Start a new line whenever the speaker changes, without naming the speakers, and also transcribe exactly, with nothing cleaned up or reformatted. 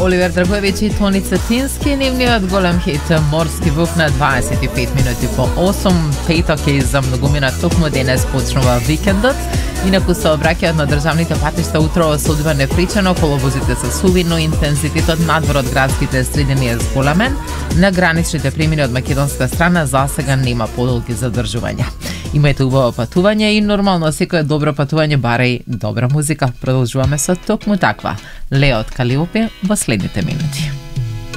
Оливер Драгоевич и Тони Цетински, нивниот голем хит Морски вук на дваесет и пет минути по осум. Петок е за многумина, токму денес почнува викендот. Инаку се обраќаат на државните патишта утрово судба непричано, коловозите се суви, но интензитетот надвор од градските средини е зголемен. На граничните премини од македонска страна засега нема подолги задржувања. Имајте убаво патување и нормално секое добро патување бара и добра музика. Продолжуваме со токму таква. Лео од Калиопе во следните минути.